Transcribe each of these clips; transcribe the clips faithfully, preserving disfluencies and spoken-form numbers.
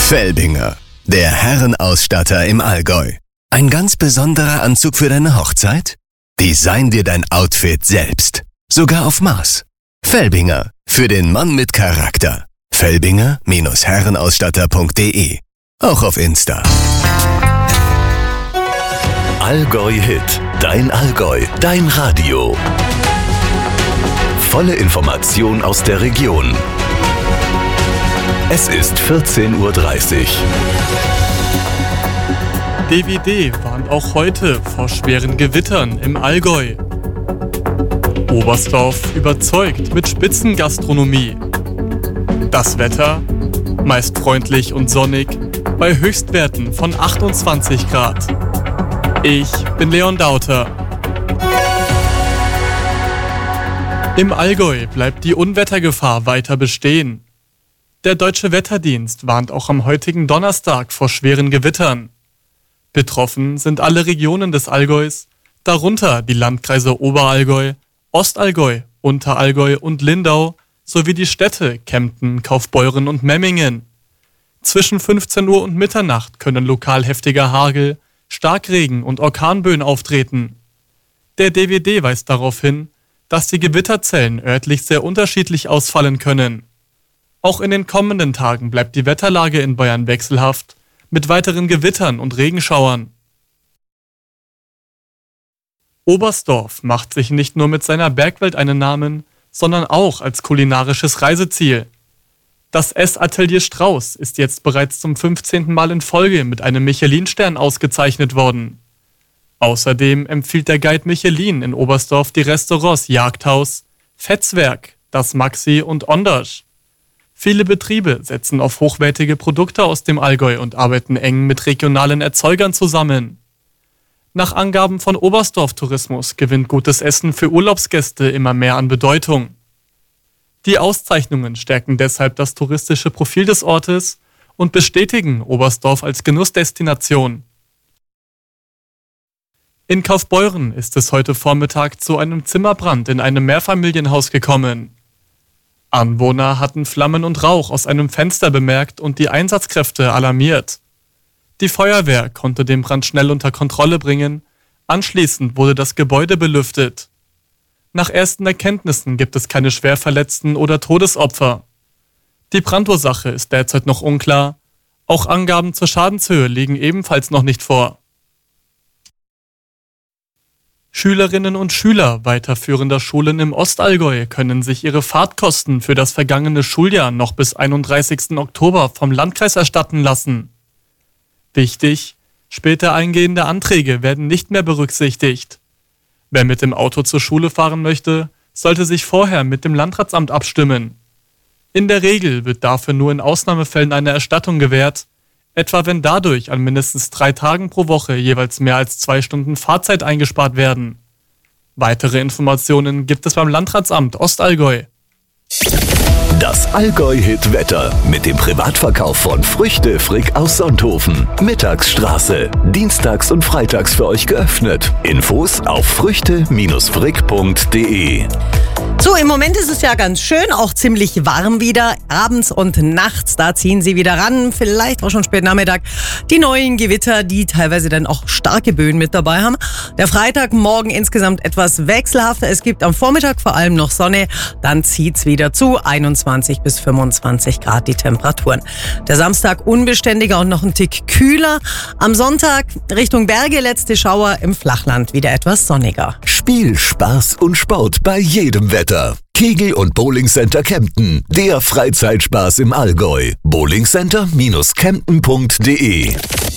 Felbinger, der Herrenausstatter im Allgäu. Ein ganz besonderer Anzug für deine Hochzeit? Design dir dein Outfit selbst. Sogar auf Maß. Felbinger, für den Mann mit Charakter. Felbinger Herrenausstatter punkt de. Auch auf Insta. Allgäu Hit. Dein Allgäu. Dein Radio. Volle Information aus der Region. Es ist vierzehn Uhr dreißig. D W D warnt auch heute vor schweren Gewittern im Allgäu. Oberstdorf überzeugt mit Spitzengastronomie. Das Wetter? Meist freundlich und sonnig, bei Höchstwerten von achtundzwanzig Grad. Ich bin Leon Dauter. Im Allgäu bleibt die Unwettergefahr weiter bestehen. Der Deutsche Wetterdienst warnt auch am heutigen Donnerstag vor schweren Gewittern. Betroffen sind alle Regionen des Allgäus, darunter die Landkreise Oberallgäu, Ostallgäu, Unterallgäu und Lindau sowie die Städte Kempten, Kaufbeuren und Memmingen. Zwischen fünfzehn Uhr und Mitternacht können lokal heftiger Hagel, Starkregen und Orkanböen auftreten. Der D W D weist darauf hin, dass die Gewitterzellen örtlich sehr unterschiedlich ausfallen können. Auch in den kommenden Tagen bleibt die Wetterlage in Bayern wechselhaft, mit weiteren Gewittern und Regenschauern. Oberstdorf macht sich nicht nur mit seiner Bergwelt einen Namen, sondern auch als kulinarisches Reiseziel. Das Essatelier Strauß ist jetzt bereits zum fünfzehnten Mal in Folge mit einem Michelin-Stern ausgezeichnet worden. Außerdem empfiehlt der Guide Michelin in Oberstdorf die Restaurants Jagdhaus, Fetzwerk, das Maxi und Ondersch. Viele Betriebe setzen auf hochwertige Produkte aus dem Allgäu und arbeiten eng mit regionalen Erzeugern zusammen. Nach Angaben von Oberstdorf Tourismus gewinnt gutes Essen für Urlaubsgäste immer mehr an Bedeutung. Die Auszeichnungen stärken deshalb das touristische Profil des Ortes und bestätigen Oberstdorf als Genussdestination. In Kaufbeuren ist es heute Vormittag zu einem Zimmerbrand in einem Mehrfamilienhaus gekommen. Anwohner hatten Flammen und Rauch aus einem Fenster bemerkt und die Einsatzkräfte alarmiert. Die Feuerwehr konnte den Brand schnell unter Kontrolle bringen, anschließend wurde das Gebäude belüftet. Nach ersten Erkenntnissen gibt es keine Schwerverletzten oder Todesopfer. Die Brandursache ist derzeit noch unklar, auch Angaben zur Schadenshöhe liegen ebenfalls noch nicht vor. Schülerinnen und Schüler weiterführender Schulen im Ostallgäu können sich ihre Fahrtkosten für das vergangene Schuljahr noch bis einunddreißigsten Oktober vom Landkreis erstatten lassen. Wichtig, später eingehende Anträge werden nicht mehr berücksichtigt. Wer mit dem Auto zur Schule fahren möchte, sollte sich vorher mit dem Landratsamt abstimmen. In der Regel wird dafür nur in Ausnahmefällen eine Erstattung gewährt, etwa wenn dadurch an mindestens drei Tagen pro Woche jeweils mehr als zwei Stunden Fahrzeit eingespart werden. Weitere Informationen gibt es beim Landratsamt Ostallgäu. Das Allgäu-Hit-Wetter mit dem Privatverkauf von Früchte Frick aus Sonthofen. Mittagsstraße. Dienstags und freitags für euch geöffnet. Infos auf früchte Frick punkt de. So, im Moment ist es ja ganz schön, auch ziemlich warm wieder. Abends und nachts, da ziehen sie wieder ran. Vielleicht auch schon spät Nachmittag. Die neuen Gewitter, die teilweise dann auch starke Böen mit dabei haben. Der Freitagmorgen insgesamt etwas wechselhafter. Es gibt am Vormittag vor allem noch Sonne. Dann zieht's wieder zu. einundzwanzig bis fünfundzwanzig Grad die Temperaturen. Der Samstag unbeständiger und noch ein Tick kühler. Am Sonntag Richtung Berge letzte Schauer, im Flachland wieder etwas sonniger. Spiel, Spaß und Sport bei jedem Wetter. Kegel- und Bowlingcenter Kempten. Der Freizeitspaß im Allgäu. bowlingcenter Kempten punkt de.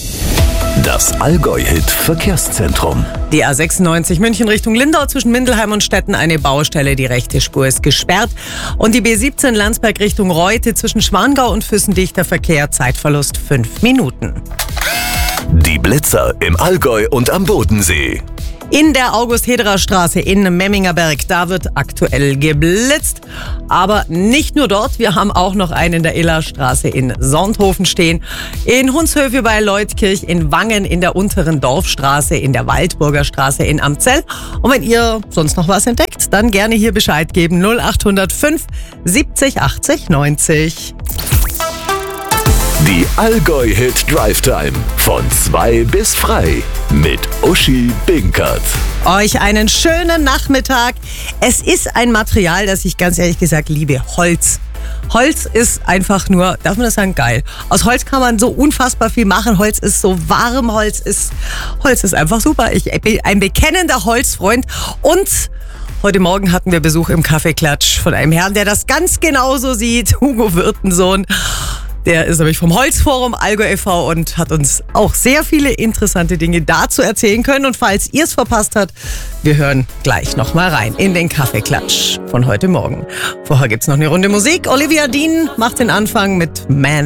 Das Allgäu-Hit-Verkehrszentrum. Die A sechsundneunzig München Richtung Lindau zwischen Mindelheim und Stetten eine Baustelle. Die rechte Spur ist gesperrt. Und die B siebzehn Landsberg Richtung Reute zwischen Schwangau und Füssendichter Verkehr. Zeitverlust fünf Minuten. Die Blitzer im Allgäu und am Bodensee. In der August-Hederer-Straße in Memmingerberg, da wird aktuell geblitzt. Aber nicht nur dort, wir haben auch noch einen in der Illerstraße in Sonthofen stehen. In Hundshöfe bei Leutkirch, in Wangen, in der unteren Dorfstraße, in der Waldburger Straße in Amzell. Und wenn ihr sonst noch was entdeckt, dann gerne hier Bescheid geben. null acht null fünf siebzig achtzig neunzig. Die Allgäu-Hit Drive Time von zwei bis frei mit Uschi Binkert. Euch einen schönen Nachmittag. Es ist ein Material, das ich ganz ehrlich gesagt liebe. Holz. Holz ist einfach nur, darf man das sagen, geil. Aus Holz kann man so unfassbar viel machen. Holz ist so warm, Holz ist, Holz ist einfach super. Ich bin ein bekennender Holzfreund und heute Morgen hatten wir Besuch im Kaffeeklatsch von einem Herrn, der das ganz genauso sieht. Hugo Wirtensohn. Der ist nämlich vom Holzforum Allgäu e V und hat uns auch sehr viele interessante Dinge dazu erzählen können. Und falls ihr es verpasst habt, wir hören gleich nochmal rein in den Kaffeeklatsch von heute Morgen. Vorher gibt's noch eine Runde Musik. Olivia Dean macht den Anfang mit Man